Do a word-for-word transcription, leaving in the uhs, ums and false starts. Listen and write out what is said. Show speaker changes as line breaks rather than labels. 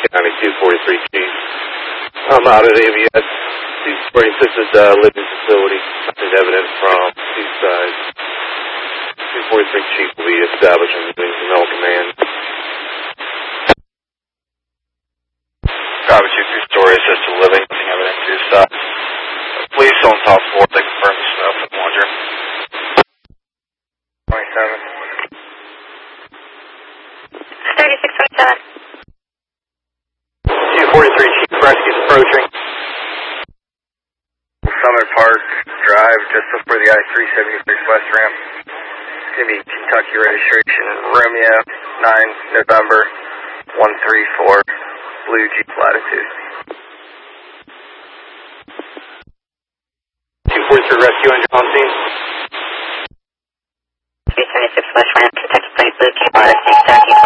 County two forty-three Chief. I'm out at A V S. two forty-six is a living facility. Nothing evident from two sides. two forty-three Chief will be establishing the Mel Command.
Copy two three story assisted living. Nothing evident two sides. Police on top floor. They confirm the stuff in Wonder. twenty-seven.
thirty-six twenty-seven.
two forty-three Chief Rescue's approaching. Summit Park Drive, just before the I three seventy-six West ramp. It's going to be Kentucky registration, Romeo, nine November, one three four, Blue Jeep Latitude. two forty-three Rescue engine on scene.
three seventy-six West ramp, Kentucky Plate Blue Jeep Latitude seventeen.